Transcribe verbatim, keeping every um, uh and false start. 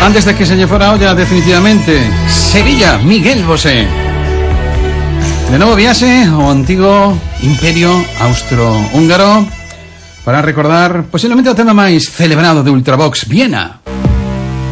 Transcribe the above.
Antes de que se lle fora a olla definitivamente, Sevilla, Miguel Bosé. De novo viaxe ao antigo Imperio Austro-Húngaro para recordar posiblemente o tema máis celebrado de Ultravox, Viena.